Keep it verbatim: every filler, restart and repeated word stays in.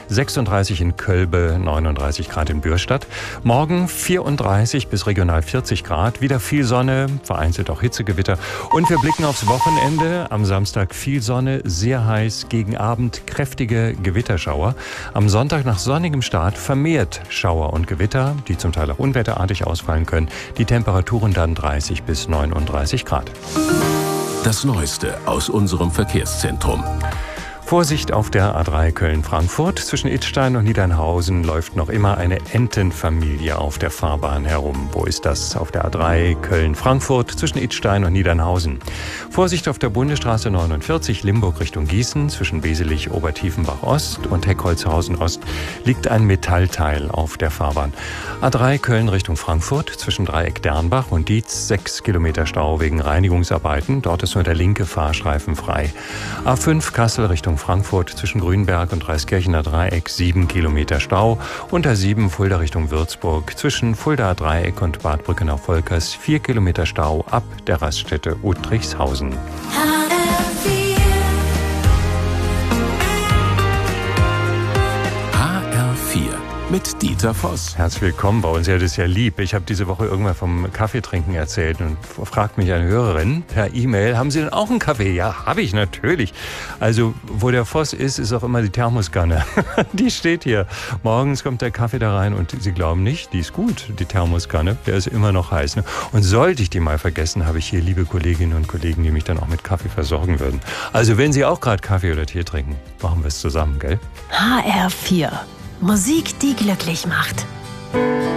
sechsunddreißig in Kölbe, neununddreißig Grad in Bürstadt. Morgen vierunddreißig bis regional vierzig Grad. Wieder viel Sonne, vereinzelt auch Hitzegewitter. Und wir blicken aufs Wochenende. Am Samstag viel Sonne, sehr heiß. Gegen Abend kräftige Gewitterschauer. Am Sonntag nach sonnigem Start vermehrt Schauer und Gewitter, die zum Teil auch unwetterartig ausfallen können. Die Temperaturen dann dreißig bis neununddreißig Grad. Das Neueste aus unserem Verkehrszentrum. Vorsicht auf der A drei Köln-Frankfurt. Zwischen Idstein und Niedernhausen läuft noch immer eine Entenfamilie auf der Fahrbahn herum. Wo ist das? Auf der A drei Köln-Frankfurt zwischen Idstein und Niedernhausen. Vorsicht auf der Bundesstraße neunundvierzig Limburg Richtung Gießen. Zwischen Beselich, Obertiefenbach-Ost und Heckholzhausen-Ost liegt ein Metallteil auf der Fahrbahn. A drei Köln Richtung Frankfurt zwischen Dreieck Dernbach und Dietz. Sechs Kilometer Stau wegen Reinigungsarbeiten. Dort ist nur der linke Fahrstreifen frei. A fünf Kassel Richtung Frankfurt zwischen Grünberg und Dreiskirchener Dreieck sieben Kilometer Stau. Und A sieben Fulda Richtung Würzburg zwischen Fulda Dreieck und Bad Brückenau-Volkers vier Kilometer Stau ab der Raststätte Uttrichshausen. H R vier mit Dieter Voss. Herzlich willkommen bei uns. Ja, das ist ja lieb. Ich habe diese Woche irgendwann vom Kaffeetrinken erzählt und fragt mich eine Hörerin per E-Mail, haben Sie denn auch einen Kaffee? Ja, habe ich natürlich. Also, wo der Voss ist, ist auch immer die Thermoskanne. Die steht hier. Morgens kommt der Kaffee da rein und Sie glauben nicht, die ist gut, die Thermoskanne. Der ist immer noch heiß. Ne? Und sollte ich die mal vergessen, habe ich hier liebe Kolleginnen und Kollegen, die mich dann auch mit Kaffee versorgen würden. Also, wenn Sie auch gerade Kaffee oder Tee trinken, machen wir es zusammen, gell? H R vier. Musik, die glücklich macht.